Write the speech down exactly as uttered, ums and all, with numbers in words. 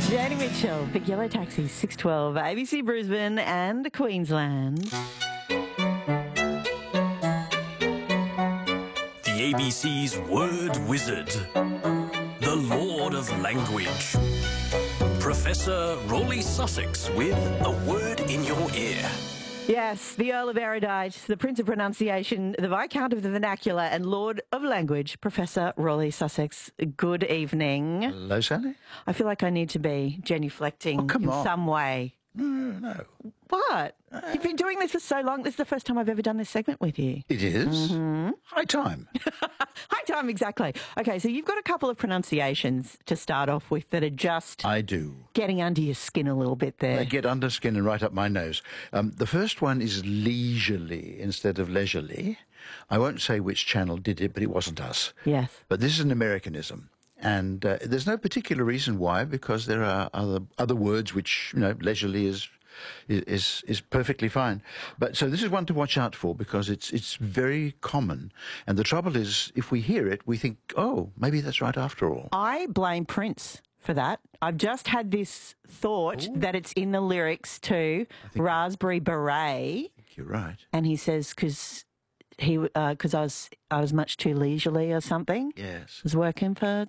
Janie Mitchell, Big Yellow Taxi, six twelve, A B C Brisbane and Queensland. The A B C's Word Wizard, the Lord of Language, Professor Rolly Sussex with a word in your ear. Yes, the Earl of Erudite, the Prince of Pronunciation, the Viscount of the Vernacular and Lord of Language, Professor Rolly Sussex. Good evening. Hello, Sally. I feel like I need to be genuflecting Oh, come in on. some way. No, no, no. What? You've been doing this for so long. This is the first time I've ever done this segment with you. It is? Mm-hmm. High time. High time, exactly. Okay, so you've got a couple of pronunciations to start off with that are just I do. getting under your skin a little bit there. They get under skin and right up my nose. Um, the first one is leisurely instead of leisurely. I won't say which channel did it, but it wasn't us. Yes. But this is an Americanism. And uh, there's no particular reason why, because there are other other words which, you know, leisurely is is is perfectly fine. But so this is one to watch out for because it's it's very common. And the trouble is, if we hear it, we think, oh, maybe that's right after all. I blame Prince for that. I've just had this thought Ooh. that it's in the lyrics to Raspberry Beret. I think you're right. And he says, because he, because I was, I was much too leisurely or something. Yes. Was working for